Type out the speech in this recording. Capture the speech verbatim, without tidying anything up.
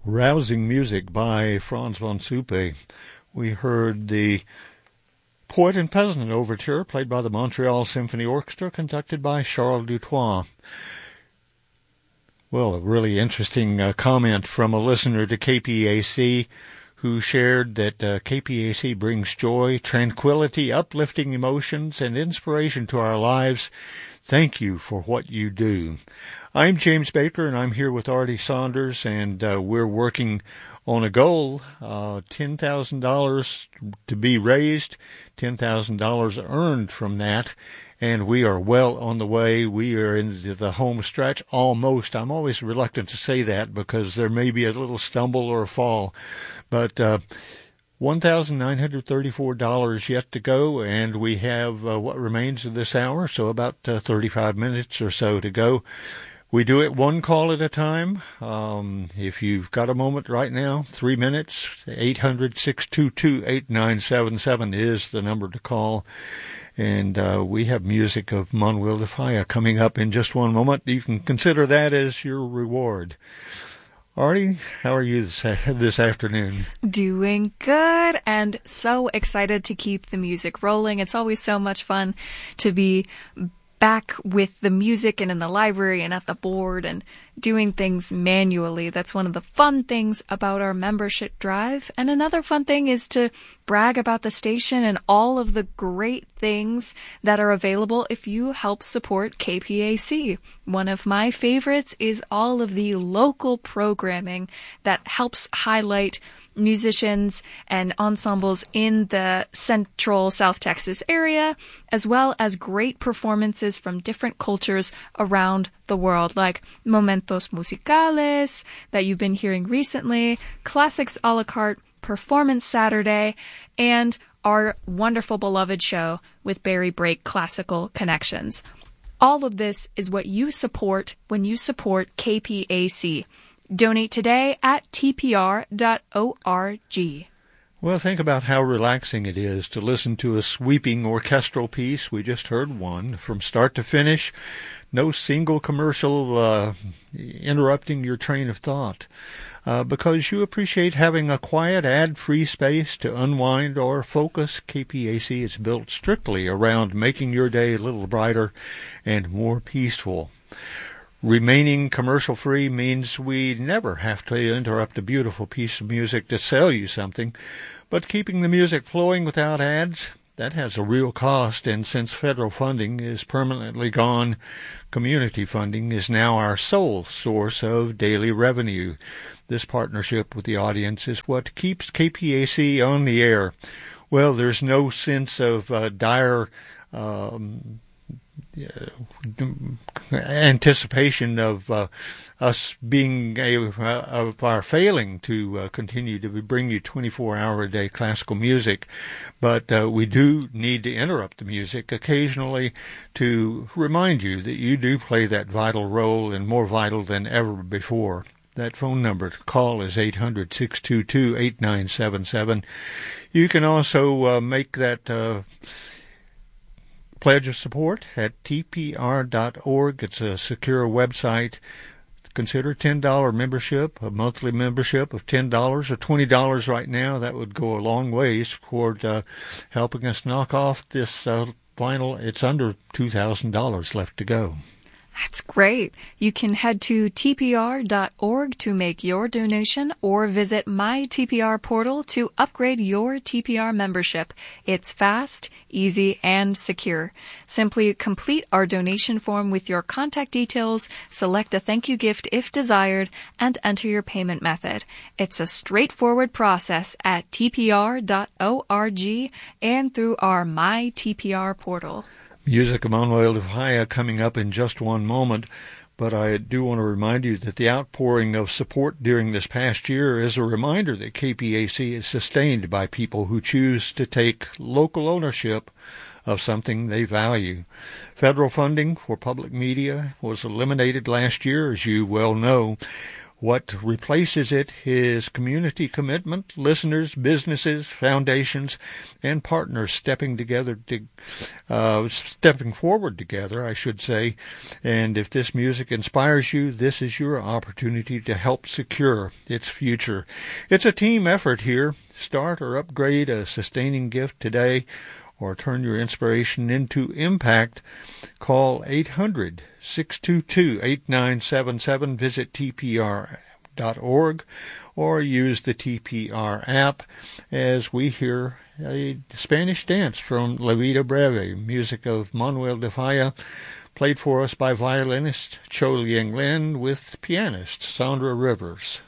Rousing music by Franz von Suppe. We heard the Poet and Peasant Overture, played by the Montreal Symphony Orchestra, conducted by Charles Dutoit. Well, a really interesting uh, comment from a listener to K P A C who shared that uh, K P A C brings joy, tranquility, uplifting emotions, and inspiration to our lives. Thank you for what you do. I'm James Baker, and I'm here with Artie Saunders, and uh, we're working on a goal, uh, ten thousand dollars to be raised, ten thousand dollars earned from that, and we are well on the way. We are in the home stretch, almost. I'm always reluctant to say that because there may be a little stumble or a fall, but uh, one thousand nine hundred thirty-four dollars yet to go, and we have uh, what remains of this hour, so about uh, thirty-five minutes or so to go. We do it one call at a time. Um, if you've got a moment right now, three minutes, eight hundred, six two two, eight nine seven seven is the number to call. And uh, we have music of Manuel de Falla coming up in just one moment. You can consider that as your reward. Artie, how are you this, this afternoon? Doing good, and so excited to keep the music rolling. It's always so much fun to be back with the music and in the library and at the board and doing things manually. That's one of the fun things about our membership drive. And another fun thing is to brag about the station and all of the great things that are available if you help support K P A C. One of my favorites is all of the local programming that helps highlight musicians and ensembles in the central South Texas area, as well as great performances from different cultures around the world, like Momentos Musicales that you've been hearing recently, Classics a la carte, Performance Saturday, and our wonderful beloved show with Barry Brake, Classical Connections. All of this is what you support when you support K P A C. Donate today at T P R dot org. Well, think about how relaxing it is to listen to a sweeping orchestral piece. We just heard one from start to finish. No single commercial uh, interrupting your train of thought. Uh, because you appreciate having a quiet, ad-free space to unwind or focus, K P A C is built strictly around making your day a little brighter and more peaceful. Remaining commercial-free means we never have to interrupt a beautiful piece of music to sell you something, but keeping the music flowing without ads, that has a real cost, and since federal funding is permanently gone, community funding is now our sole source of daily revenue. This partnership with the audience is what keeps K P A C on the air. Well, there's no sense of uh, dire um anticipation of uh, us being a, uh, of our failing to uh, continue to bring you twenty-four hour a day classical music, but uh, we do need to interrupt the music occasionally to remind you that you do play that vital role, and more vital than ever before. That phone number to call is eight hundred, six two two, eight nine seven seven. You can also uh, make that uh, pledge of support at T P R dot org. It's a secure website. Consider ten dollars membership, a monthly membership of ten dollars or twenty dollars right now. That would go a long ways toward uh, helping us knock off this uh, final. It's under two thousand dollars left to go. That's great. You can head to T P R dot org to make your donation or visit My T P R portal to upgrade your T P R membership. It's fast, easy, and secure. Simply complete our donation form with your contact details, select a thank you gift if desired, and enter your payment method. It's a straightforward process at T P R dot org and through our My T P R portal. Music of Manuel de Falla coming up in just one moment, but I do want to remind you that the outpouring of support during this past year is a reminder that K P A C is sustained by people who choose to take local ownership of something they value. Federal funding for public media was eliminated last year, as you well know. What replaces it is community commitment, listeners, businesses, foundations, and partners stepping together, to, uh, stepping forward together, I should say. And if this music inspires you, this is your opportunity to help secure its future. It's a team effort here. Start or upgrade a sustaining gift today, or turn your inspiration into impact. Call eight hundred, six two two, eight nine seven seven. Visit T P R dot org or use the T P R app as we hear a Spanish dance from La Vida Breve, music of Manuel de Falla, played for us by violinist Cho Liang Lin with pianist Sandra Rivers.